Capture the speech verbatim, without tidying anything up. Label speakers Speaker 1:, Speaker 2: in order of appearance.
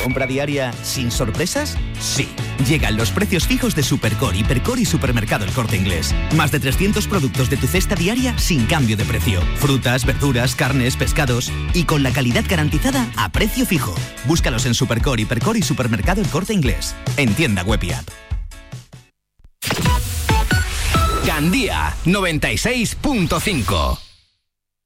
Speaker 1: compra diaria sin sorpresas? Sí. Llegan los precios fijos de Supercore, Hipercore y Supermercado El Corte Inglés. Más de trescientos productos de tu cesta diaria sin cambio de precio. Frutas, verduras, carnes, pescados y con la calidad garantizada a precio fijo. Búscalos en Supercore, Hipercore y Supermercado El Corte Inglés. En tienda web y app.
Speaker 2: Candía noventa y seis punto cinco.